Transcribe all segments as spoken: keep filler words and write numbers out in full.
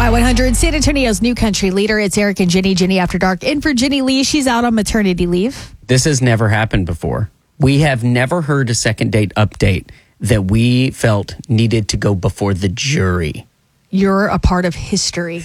Y one hundred, San Antonio's new country leader. It's Eric and Jenny. Jenny After Dark. In for Jenny Lee. She's out on maternity leave. This has never happened before. We have never heard a second date update that we felt needed to go before the jury. You're a part of history.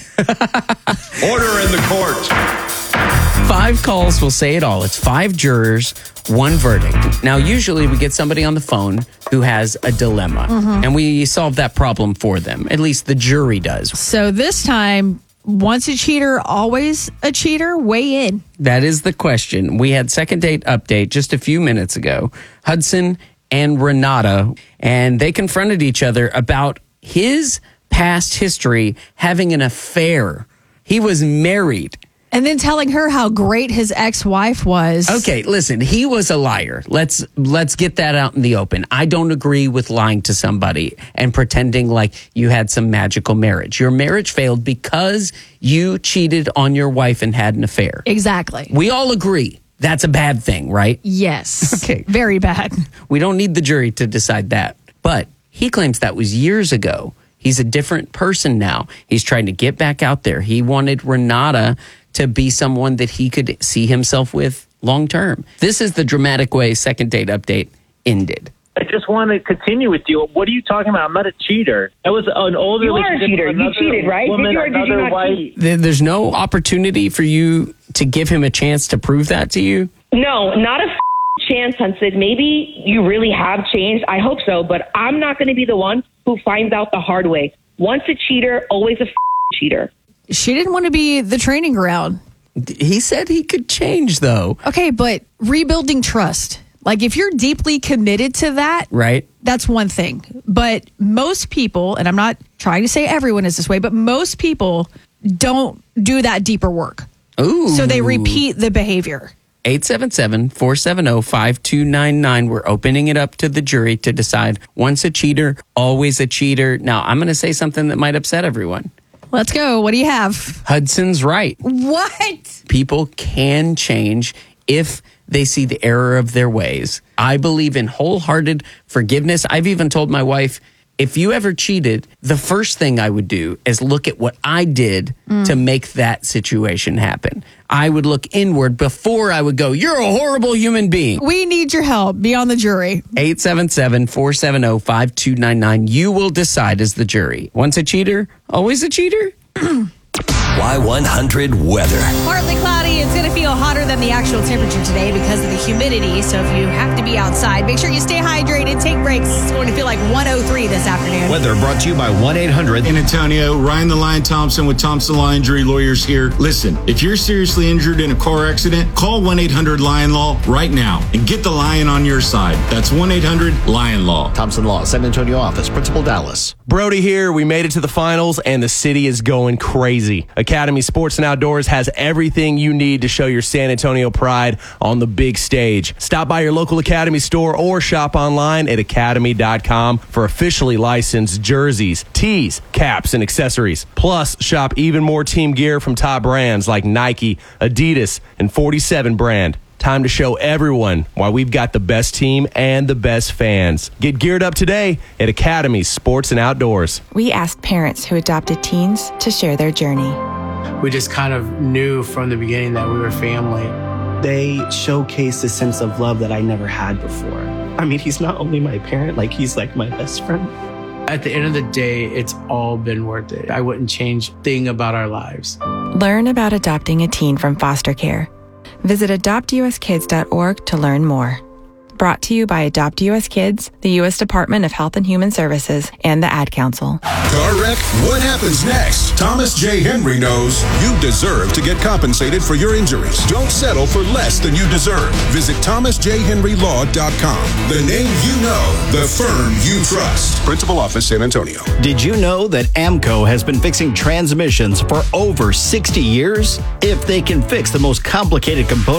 Order in the court. Five calls will say it all. It's five jurors, one verdict. Now, usually we get somebody on the phone who has a dilemma, mm-hmm. and we solve that problem for them. At least the jury does. So this time, once a cheater, always a cheater? Weigh in. That is the question. We had second date update just a few minutes ago. Hudson and Renata, and they confronted each other about his past history having an affair. He was married. And then telling her how great his ex-wife was. Okay, listen, he was a liar. Let's let's get that out in the open. I don't agree with lying to somebody and pretending like you had some magical marriage. Your marriage failed because you cheated on your wife and had an affair. Exactly. We all agree that's a bad thing, right? Yes. Okay. Very bad. We don't need the jury to decide that. But he claims that was years ago. He's a different person now. He's trying to get back out there. He wanted Renata to be someone that he could see himself with long term. This is the dramatic way second date update ended. I just want to continue with you. What are you talking about? I'm not a cheater. I was an older You are a cheater. You cheated, right? Woman, did you or did you not wife. cheat? There's no opportunity for you to give him a chance to prove that to you? No, not a f- chance, Hudson. Maybe you really have changed. I hope so, but I'm not going to be the one who finds out the hard way. Once a cheater, always a f- cheater. She didn't want to be the training ground. He said he could change, though. Okay, but rebuilding trust. Like, if you're deeply committed to that, right? That's one thing. But most people, and I'm not trying to say everyone is this way, but most people don't do that deeper work. Ooh. So they repeat the behavior. eight seven seven, four seven zero, five two nine nine. We're opening it up to the jury to decide once a cheater, always a cheater. Now, I'm going to say something that might upset everyone. Let's go. What do you have? Hudson's right. What? People can change if they see the error of their ways. I believe in wholehearted forgiveness. I've even told my wife, if you ever cheated, the first thing I would do is look at what I did mm. to make that situation happen. I would look inward before I would go, you're a horrible human being. We need your help. Be on the jury. eight seven seven, four seven zero, five two nine nine. You will decide as the jury. Once a cheater, always a cheater? Y one hundred weather. Partly cloudy. It's going to feel hotter than the actual temperature today because of the humidity. So if you have to be outside, make sure you stay hydrated. Take breaks. It's going to feel like one oh three this afternoon. Weather brought to you by one eight hundred. In Antonio, Ryan the Lion Thompson with Thompson Law Injury Lawyers here. Listen, if you're seriously injured in a car accident, call one eight hundred Lion Law right now and get the lion on your side. That's one eight hundred Lion Law. Thompson Law, San Antonio office, Principal Dallas. Brody here. We made it to the finals, and the city is going crazy. Academy Sports and Outdoors has everything you need to show your San Antonio pride on the big stage. Stop by your local Academy store or shop online at academy dot com for officially licensed jerseys, tees, caps, and accessories. Plus, shop even more team gear from top brands like Nike, Adidas, and forty-seven brand. Time to show everyone why we've got the best team and the best fans. Get geared up today at Academy Sports and Outdoors. We asked parents who adopted teens to share their journey. We just kind of knew from the beginning that we were family. They showcase a sense of love that I never had before. I mean, he's not only my parent, like he's like my best friend. At the end of the day, it's all been worth it. I wouldn't change a thing about our lives. Learn about adopting a teen from foster care. Visit adopt u s kids dot org to learn more. Brought to you by Adopt U S Kids, the U S Department of Health and Human Services, and the Ad Council. Car wreck? What happens next? Thomas J. Henry knows you deserve to get compensated for your injuries. Don't settle for less than you deserve. Visit thomas j henry law dot com. The name you know, the firm you trust. Principal office, San Antonio. Did you know that AMCO has been fixing transmissions for over sixty years? If they can fix the most complicated components,